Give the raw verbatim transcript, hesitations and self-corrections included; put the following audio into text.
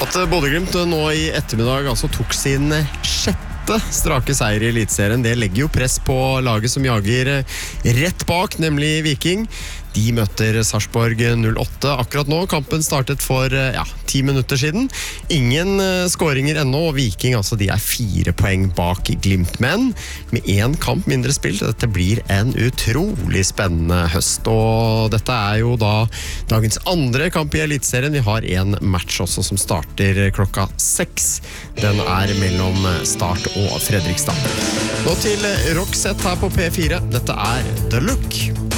At Bodø/Glimt nå i ettermiddag altså tok sin sjette strake seier i elitserien, det legger jo press på laget som jager rett bak, nemlig Viking. De møter Sarpsborg null åtte akkurat nå. Kampen startet for ja, ti minutter siden. Ingen uh, skåringer ennå, og Viking altså, de er fire poeng bak Glimt. Men med en kamp mindre spilt, dette blir en utrolig spennende høst. Og dette er jo da dagens andre kamp i elitserien. Vi har en match også som starter klokka seks. Den er mellom Start og Fredrikstad. Nå til Roxette her på P fire. Dette er The Look.